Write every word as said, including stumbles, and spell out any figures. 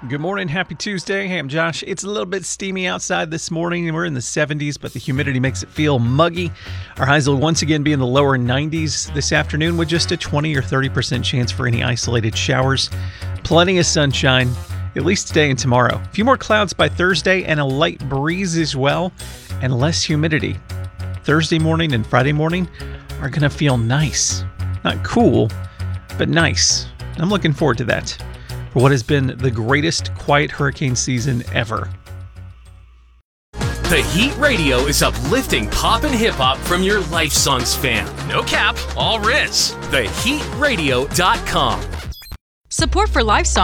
Good morning. Happy Tuesday. Hey, I'm Josh. It's a little bit steamy outside this morning, and we're in the seventies, but the humidity makes it feel muggy. Our highs will once again be in the lower nineties this afternoon with just a twenty or thirty percent chance for any isolated showers. Plenty of sunshine, at least today and tomorrow. A few more clouds by Thursday and a light breeze as well, and less humidity. Thursday morning and Friday morning are going to feel nice. Not cool, but nice. I'm looking forward to that for what has been the greatest quiet hurricane season ever. The Heat Radio is uplifting pop and hip-hop from your Life Songs fan. No cap, all Riz. the heat radio dot com. Support for Life Songs